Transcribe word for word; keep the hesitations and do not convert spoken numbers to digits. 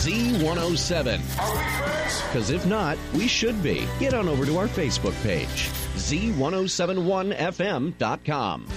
Z one oh seven. Because if not, we should be. Get on over to our Facebook page, Z ten seventy-one F M dot com.